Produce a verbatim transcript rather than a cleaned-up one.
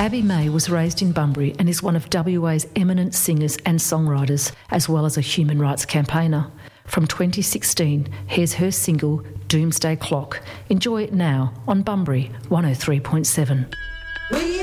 Abby May was raised in Bunbury and is one of W A's eminent singers and songwriters, as well as a human rights campaigner. From twenty sixteen, here's her single, Doomsday Clock. Enjoy it now on Bunbury one oh three point seven. We